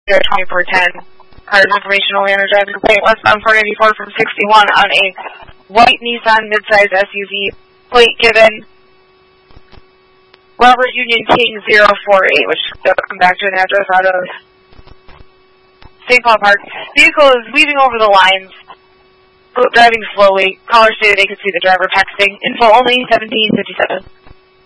2410. Cars information only on a driver complaint westbound 494 from 61 on a white Nissan midsize SUV. Plate given Robert Union King 048, which will come back to an address out of St. Paul Park. Vehicle is weaving over the lines, driving slowly. Caller stated they could see the driver texting. Info only 1757.